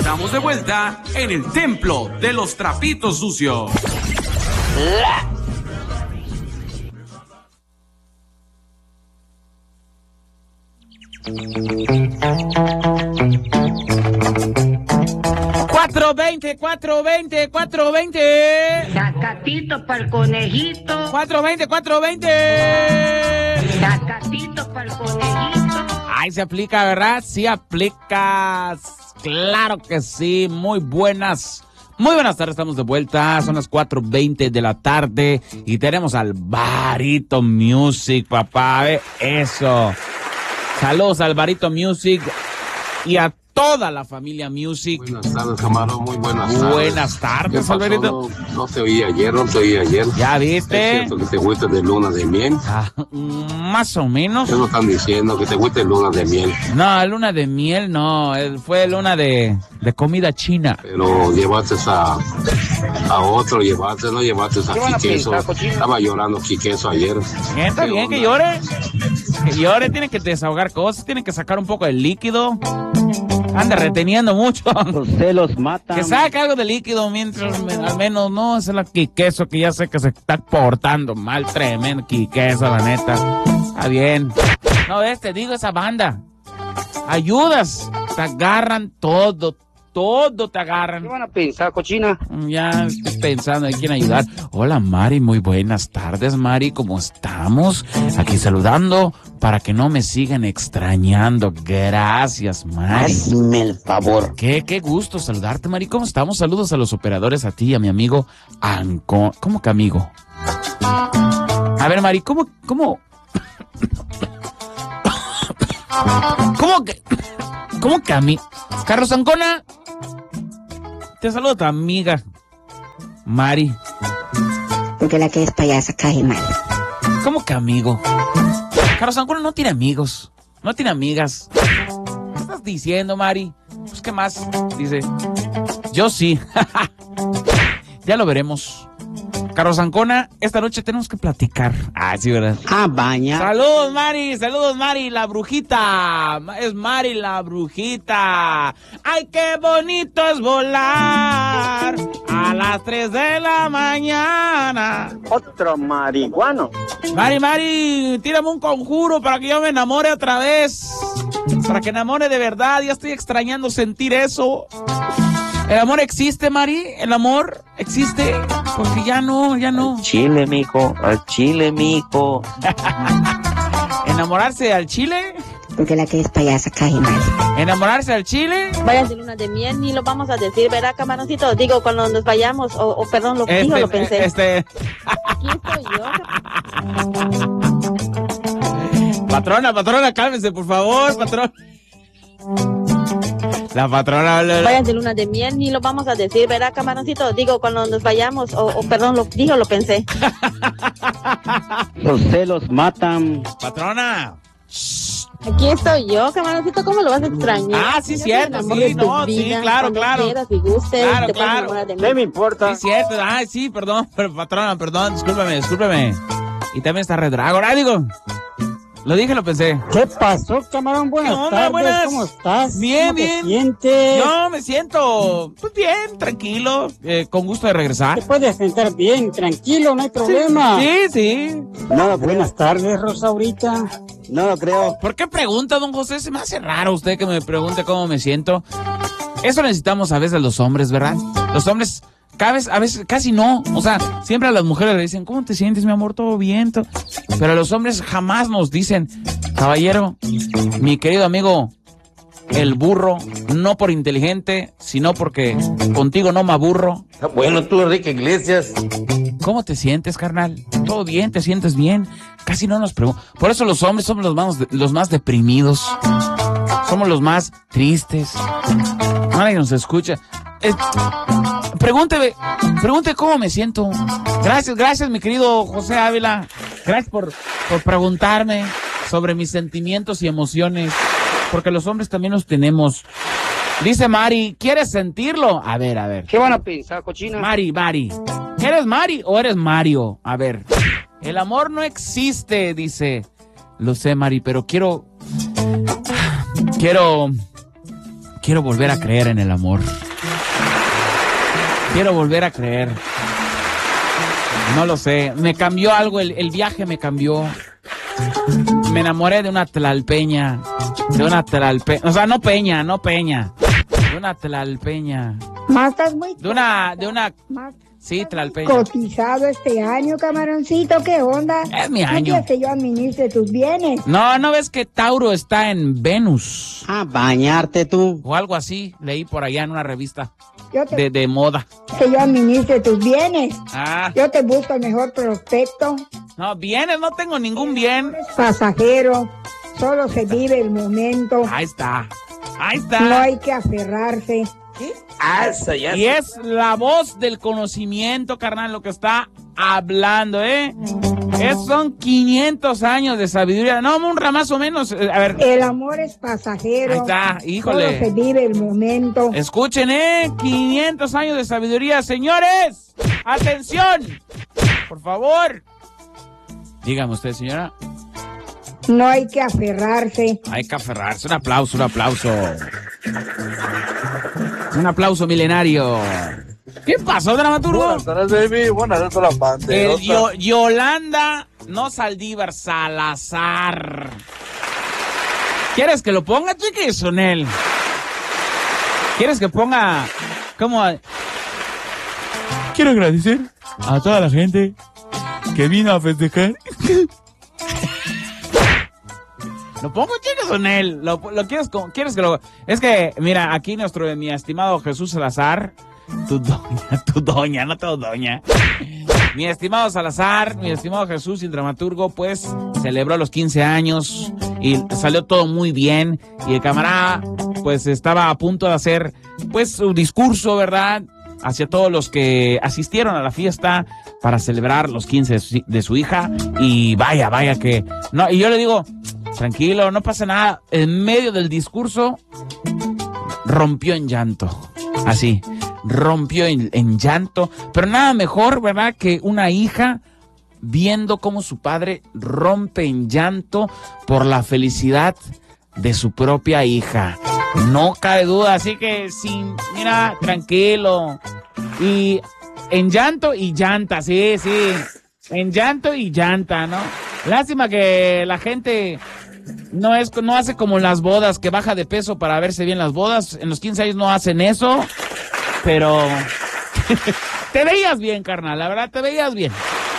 Estamos de vuelta en el templo de los trapitos sucios. $4.20. Sacatito para el conejito. $4.20. Sacatito para el conejito. Ay, se aplica, ¿verdad? Sí aplicas. Claro que sí. Muy buenas tardes, estamos de vuelta. Son las 4:20 de la tarde y tenemos al Barito Music, papá. Eso. Saludos al Barito Music y a toda la familia Music. Buenas tardes, camarón, muy buenas tardes. Buenas tardes, Alberito. No te oí ayer. ¿Ya viste? ¿Es cierto que te fuiste de luna de miel? Más o menos. ¿Qué nos están diciendo? Que te fuiste de luna de miel. No, luna de miel no, fue luna de comida china. Pero llevaste a otro, no llevaste a Quiqueso. Estaba llorando Quiqueso ayer. Está bien que llore. Que llore, tiene que desahogar cosas, tiene que sacar un poco de líquido. Anda reteniendo mucho. Los celos matan. Que saque algo de líquido mientras, al menos, no, es el Quiqueso que ya sé que se está portando mal, tremendo Quiqueso, la neta. Está bien. No, te digo, esa banda. Ayudas, te agarran todo te agarran. ¿Qué van a pensar, cochina? Ya estoy pensando en quién ayudar. Hola, Mari, muy buenas tardes, Mari, ¿cómo estamos? Aquí saludando para que no me sigan extrañando. Gracias, Mari. Hazme el favor. Qué gusto saludarte, Mari. ¿Cómo estamos? Saludos a los operadores, a ti y a mi amigo Anco. ¿Cómo que amigo? A ver, Mari, ¿cómo que a mí? Carlos Ancona, te saludo a tu amiga Mari. Porque la que es payasa cae mal. ¿Cómo que amigo? Carlos Ancona no tiene amigos, no tiene amigas. ¿Qué estás diciendo, Mari? Pues, ¿qué más? Dice, yo sí. Ya lo veremos. Carlos Ancona, esta noche tenemos que platicar. Ah, sí, ¿verdad? Baña. Saludos, Mari, la brujita. Es Mari, la brujita. Ay, qué bonito es volar a las 3 de la mañana. Otro marihuano. Mari, tírame un conjuro para que yo me enamore otra vez. Para que enamore de verdad. Ya estoy extrañando sentir eso. ¿El amor existe, Mari? ¿El amor existe? Porque ya no. Al chile, mijo. ¿Enamorarse al chile? Porque la que es payasa cae mal. ¿Enamorarse al chile? Vayan de luna de miel, ni lo vamos a decir, ¿verdad, camaroncito? Digo, cuando nos vayamos, perdón, lo pensé. Aquí estoy yo. Patrona, cálmese, por favor, patrón. La patrona. Vayan de luna de miel, ni lo vamos a decir, ¿verdad, camaroncito? Digo, cuando nos vayamos, perdón, lo pensé. Los celos matan. Patrona. Aquí estoy yo, camaroncito, ¿cómo lo vas a extrañar? Ah, sí, cierto, sí, no, sí, claro. Quieras, si gustes, Claro. ¿Qué me importa? Sí, cierto, sí, perdón, pero patrona, discúlpeme. Y también está Redrago, digo. Lo dije, lo pensé. ¿Qué pasó, camarón? Buenas tardes. ¿Cómo estás? Bien. ¿Te sientes? Yo me siento, pues bien, tranquilo, con gusto de regresar. Te puedes sentar bien, tranquilo, no hay problema. Sí. Nada, buenas tardes, Rosaurita. No lo creo. ¿Por qué pregunta, don José? Se me hace raro usted que me pregunte cómo me siento. Eso necesitamos a veces los hombres, ¿verdad? Los hombres... a veces casi no, o sea, siempre a las mujeres le dicen, ¿cómo te sientes, mi amor? ¿Todo bien? Pero a los hombres jamás nos dicen, caballero, mi querido amigo, el burro, no por inteligente, sino porque contigo no me aburro. Bueno, tú, Enrique Iglesias. ¿Cómo te sientes, carnal? ¿Todo bien? ¿Te sientes bien? Casi no nos preguntan. Por eso los hombres somos los más deprimidos, somos los más tristes. Nadie nos escucha. Pregunte cómo me siento. Gracias, mi querido José Ávila. Gracias por preguntarme sobre mis sentimientos y emociones, porque los hombres también los tenemos. Dice Mari, ¿quieres sentirlo? A ver. ¿Qué van a pensar, cochina? Mari, ¿eres Mari o eres Mario? A ver, el amor no existe, dice. Lo sé, Mari, pero quiero quiero volver a creer en el amor. Quiero volver a creer. No lo sé, me cambió algo, el viaje me cambió. Me enamoré de una tlalpeña. O sea, no peña. De una tlalpeña. Más estás muy... De una... Más Sí, tlalpeña. cotizado este año, camaroncito, ¿qué onda? Es mi año. ¿No quieres que yo administre tus bienes? No ves que Tauro está en Venus. Bañarte tú. O algo así, leí por allá en una revista Yo te de moda. que yo administre tus bienes. Ah, Yo te busco el mejor prospecto. no, bienes, no tengo ningún bien. Pasajero, solo se vive el momento. Ahí está. No hay que aferrarse. Y es la voz del conocimiento, carnal, lo que está hablando, ¿eh? Son 500 años de sabiduría. No, más o menos. A ver. El amor es pasajero. Ahí está, híjole. Solo se vive el momento. Escuchen, 500 años de sabiduría, señores. ¡Atención! Por favor. Dígame usted, señora. No hay que aferrarse. Hay que aferrarse. Un aplauso. Un aplauso milenario. ¿Qué pasó, dramaturgo? Buenas tardes, baby. Buenas tardes a la banderota. Yolanda, no Saldívar, Salazar. ¿Quieres que lo ponga, chiqui, Sonel? ¿Quieres que ponga... ¿Cómo? Quiero agradecer a toda la gente que vino a festejar. ¿Lo pongo, chico, Sonel? ¿Lo quieres que lo...? Es que, mira, aquí mi estimado Jesús Salazar, tu doña, no tu doña. Mi estimado Salazar, mi estimado Jesús, el dramaturgo, pues, celebró los 15 años y salió todo muy bien. Y el camarada, pues, estaba a punto de hacer, pues, su discurso, ¿verdad?, hacia todos los que asistieron a la fiesta para celebrar los 15 de su hija. Y vaya que... no, y yo le digo... Tranquilo, no pasa nada. En medio del discurso, rompió en llanto. Así, rompió en llanto. Pero nada mejor, ¿verdad?, que una hija viendo cómo su padre rompe en llanto por la felicidad de su propia hija. No cabe duda, así que mira, tranquilo. Y en llanto y llanta, sí. En llanto y llanta, ¿no? Lástima que la gente no hace como en las bodas, que baja de peso para verse bien las bodas. En los 15 años no hacen eso, pero te veías bien, carnal, la verdad, te veías bien.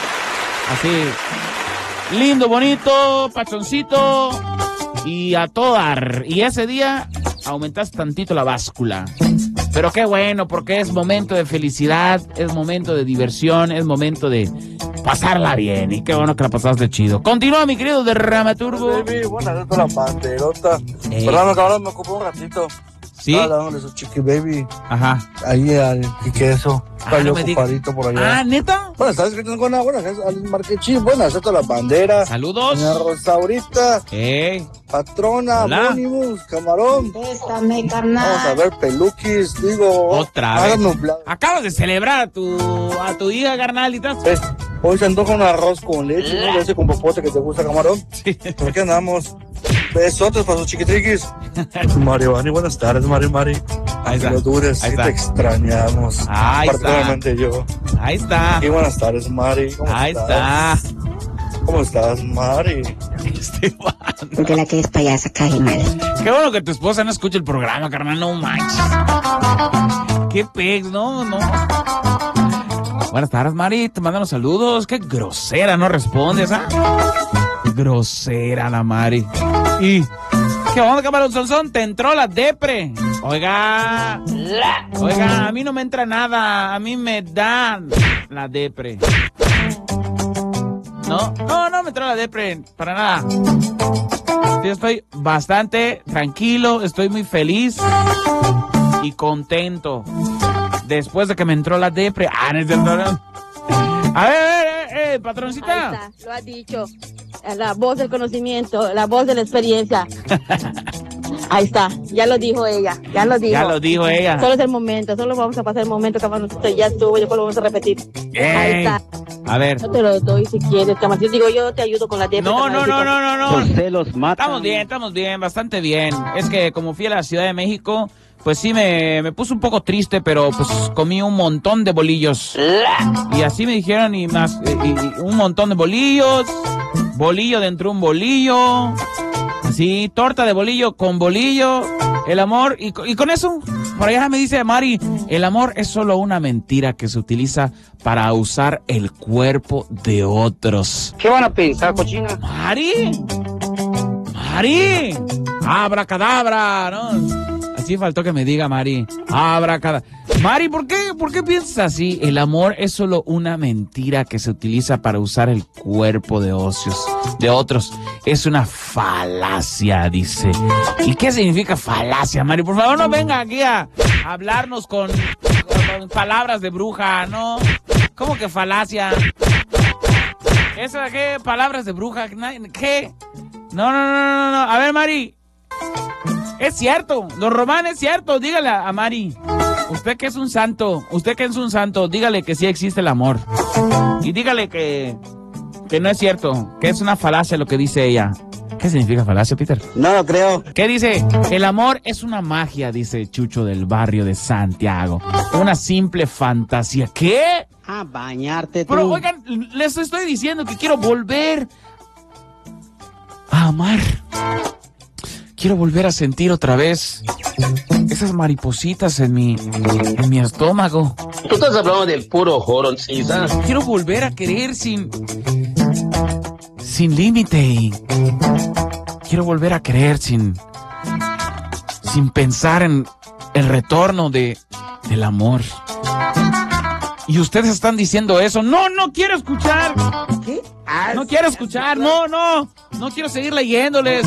Así, lindo, bonito, pachoncito y a todo dar. Y ese día aumentaste tantito la báscula. Pero qué bueno, porque es momento de felicidad, es momento de diversión, es momento de pasarla bien. Y qué bueno que la pasaste chido. Continúa, mi querido dramaturgo. Baby, buenas tardes a la banderota. Perdón, cabrón, me ocupó un ratito. ¿Sí? Dándole su chiqui baby. Ajá. Ahí al queso. Está yo ocupadito por allá. Ah, ¿neta? Buenas tardes, que tengo una buena al Marquechín. Buenas tardes a la bandera. Saludos. Doña Rosaurita. Patrona, hola. Monimus, camarón. Bésame, carnal. Vamos a ver peluquis, digo. Otra vez. Acabas de celebrar a tu hija, carnal, y tal. Hoy se antoja un arroz con leche, ¿no? Ese con popote que te gusta, camarón. Sí. ¿Por qué andamos? Besotes para sus chiquitriquis. Mario Bani, buenas tardes, Mari. Ahí está. No dures, sí te extrañamos. Ahí particularmente está. Yo. Ahí está. Y buenas tardes, Mari. Ahí está. ¿Cómo estás, Mari? Porque la que es payasa cae mal. Qué bueno que tu esposa no escuche el programa, carnal, no manches. Qué pex, no. Buenas tardes, Mari, te mandan los saludos. Qué grosera, no respondes, ¿ah? Grosera la Mari. ¿Y qué onda, camarón Sonson? ¿Te entró la depre? Oiga, a mí no me entra nada. A mí me dan la depre. No me entró la depre, para nada. Yo estoy bastante tranquilo, estoy muy feliz y contento. Después de que me entró la depre. A ver, patroncita. Ahí está, lo ha dicho. La voz del conocimiento, la voz de la experiencia. Ahí está, ya lo dijo ella. Solo es el momento, solo vamos a pasar el momento, cabrón. Ya estuvo, después lo vamos a repetir. Ahí está. A ver. Yo te lo doy si quieres, cabrón. Yo digo, yo te ayudo con la depre. No. Los celos matan. Estamos bien, bastante bien. Es que como fui a la Ciudad de México, pues sí me puso un poco triste, pero pues comí un montón de bolillos. Y así me dijeron, y un montón de bolillos, bolillo dentro de un bolillo, así, torta de bolillo con bolillo, el amor, y con eso, por allá me dice Mari, el amor es solo una mentira que se utiliza para usar el cuerpo de otros. ¿Qué van a pensar, cochina? Mari, abracadabra, ¿no? Así faltó que me diga Mari, abracadabra. Mari, ¿por qué piensas así? El amor es solo una mentira que se utiliza para usar el cuerpo de otros. Es una falacia, dice. ¿Y qué significa falacia, Mari? Por favor, no venga aquí a hablarnos con palabras de bruja, ¿no? ¿Cómo que falacia? ¿Eso de qué? ¿Palabras de bruja? ¿Qué? No. A ver, Mari. Es cierto. Don Román, es cierto. Dígale a Mari. Usted que es un santo. Dígale que sí existe el amor. Y dígale que no es cierto. Que es una falacia lo que dice ella. ¿Qué significa falacia, Peter? No lo creo. ¿Qué dice? El amor es una magia, dice Chucho del barrio de Santiago. Una simple fantasía. ¿Qué? A bañarte tú. Pero oigan, les estoy diciendo que quiero volver a amar. Quiero volver a sentir otra vez esas maripositas en mi estómago. Tú estás hablando del puro joroncita. Quiero volver a querer sin límite y quiero volver a querer sin pensar en el retorno del amor. Y ustedes están diciendo eso. No quiero escuchar. ¿Qué? No quiero escuchar. No quiero seguir leyéndoles.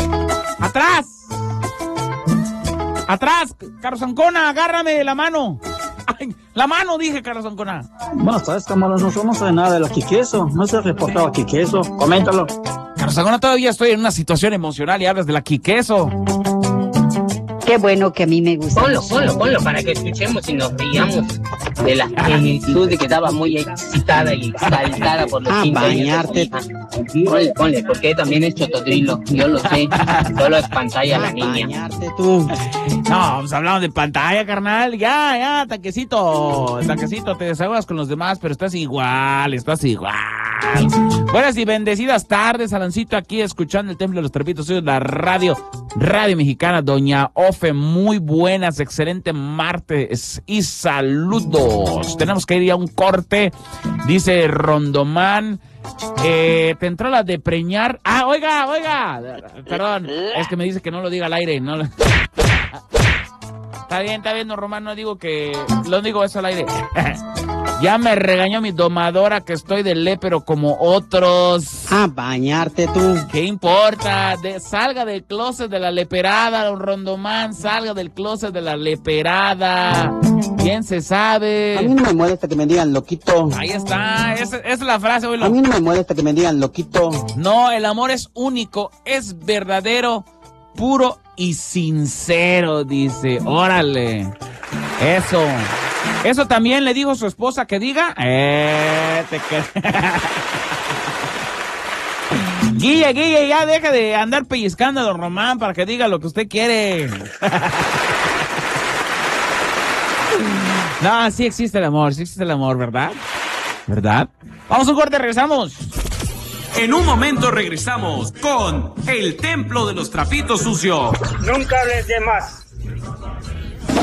Atrás, Carlos Ancona, agárrame la mano. Ay, la mano, dije, Carlos Ancona. Basta, camarón, no sé nada de lo Quiqueso. No se ha reportado a Quiqueso. Coméntalo. Carlos Ancona, todavía estoy en una situación emocional y hablas de la Quiqueso. Qué bueno que a mí me gusta. Ponlo para que escuchemos y nos riamos de la plenitud de que estaba muy excitada y exaltada por los 15 años. Bañarte. Ponle, porque también es chotodrilo, yo lo sé, solo es pantalla la niña. Bañarte tú. No, pues hablamos de pantalla, carnal. Ya, tanquecito, te desahogas con los demás, pero estás igual. Buenas y bendecidas tardes, Alancito, aquí escuchando el Templo de los Trapitos Sucios, la radio mexicana, doña Ofe, muy buenas, excelente martes y saludos. Tenemos que ir a un corte, dice Rondomán. Te entró la de preñar. Oiga, perdón, es que me dice que no lo diga al aire, no lo... Está bien, don Román, no digo eso al aire. Ya me regañó mi domadora que estoy de lépero como otros. A bañarte tú. ¿Qué importa? Salga del closet de la leperada, don Rondomán. Salga del closet de la leperada. ¿Quién se sabe? A mí no me molesta que me digan loquito. Ahí está, esa es la frase, oílo. A mí no me molesta que me digan loquito. No, el amor es único, es verdadero, puro y sincero, dice. Órale. Eso también le dijo su esposa que diga. Guille, ya deja de andar pellizcando a don Román para que diga lo que usted quiere. No, sí existe el amor, ¿verdad? Vamos a un corte, regresamos. En un momento regresamos con el Templo de los Trapitos Sucios. Nunca hables de más.